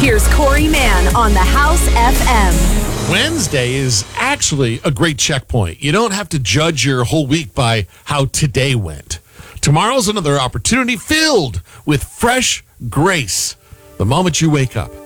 Here's Corey Mann on the House FM. Wednesday is actually a great checkpoint. You don't have to judge your whole week by how today went. Tomorrow's another opportunity filled with fresh grace the moment you wake up.